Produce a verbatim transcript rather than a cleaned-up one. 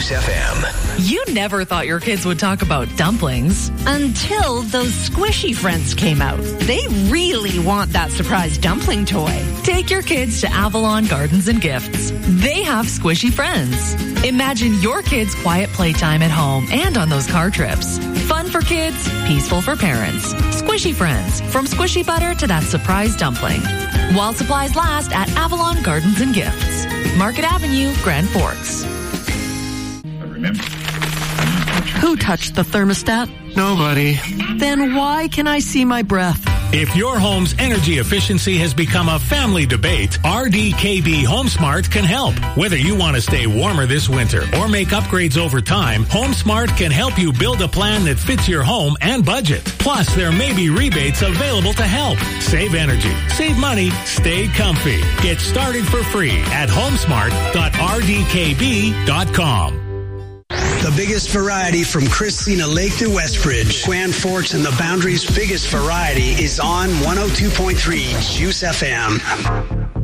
Juice F M. You never thought your kids would talk about dumplings. Until those squishy friends came out. They really want that surprise dumpling toy. Take your kids to Avalon Gardens and Gifts. They have squishy friends. Imagine your kids' quiet playtime at home and on those car trips. Fun for kids, peaceful for parents. Squishy friends, from squishy butter to that surprise dumpling. While supplies last at Avalon Gardens and Gifts. Market Avenue, Grand Forks. Remember. Who touched the thermostat? Nobody. Then why can I see my breath? If your home's energy efficiency has become a family debate, R D K B HomeSmart can help. Whether you want to stay warmer this winter or make upgrades over time, HomeSmart can help you build a plan that fits your home and budget. Plus, there may be rebates available to help. Save energy, save money, stay comfy. Get started for free at homesmart dot r d k b dot com. The biggest variety from Christina Lake to Westbridge. Grand Forks and the Boundary's biggest variety is on one oh two point three Juice F M.